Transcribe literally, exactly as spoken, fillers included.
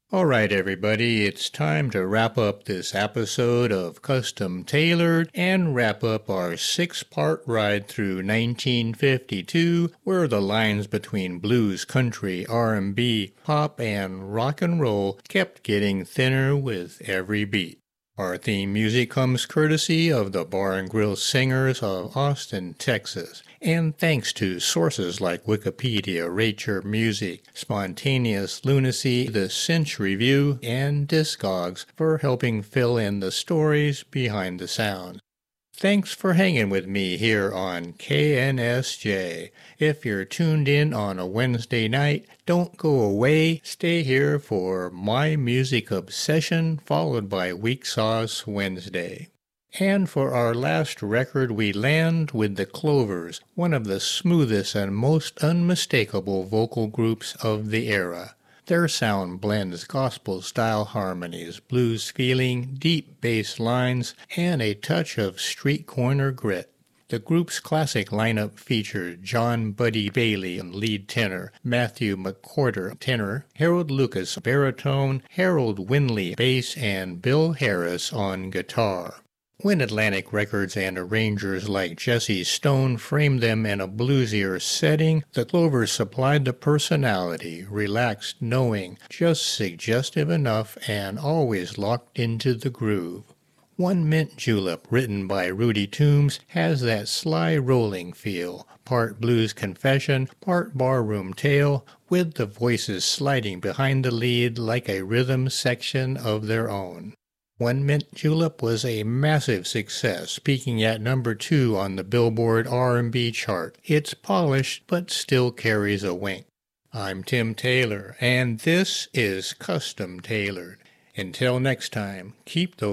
All right, everybody, it's time to wrap up this episode of Custom Tailored and wrap up our six-part ride through nineteen fifty-two, where the lines between blues, country, R and B, pop, and rock and roll kept getting thinner with every beat. Our theme music comes courtesy of the Bar and Grill Singers of Austin, Texas, and thanks to sources like Wikipedia, Rate Your Music, Spontaneous Lunacy, The Cinch Review, and Discogs for helping fill in the stories behind the sound. Thanks for hanging with me here on K N S J. If you're tuned in on a Wednesday night, don't go away. Stay here for My Music Obsession, followed by Weak Sauce Wednesday. And for our last record, we land with the Clovers, one of the smoothest and most unmistakable vocal groups of the era. Their sound blends gospel-style harmonies, blues feeling, deep bass lines, and a touch of street corner grit. The group's classic lineup featured John Buddy Bailey on lead tenor, Matthew McQuarter tenor, Harold Lucas baritone, Harold Winley bass, and Bill Harris on guitar. When Atlantic Records and arrangers like Jesse Stone framed them in a bluesier setting, the Clovers supplied the personality, relaxed, knowing, just suggestive enough, and always locked into the groove. One Mint Julep, written by Rudy Toombs, has that sly rolling feel, part blues confession, part barroom tale, with the voices sliding behind the lead like a rhythm section of their own. One Mint Julep was a massive success, peaking at number two on the Billboard R and B chart. It's polished, but still carries a wink. I'm Tim Taylor, and this is Custom Tailored. Until next time, keep those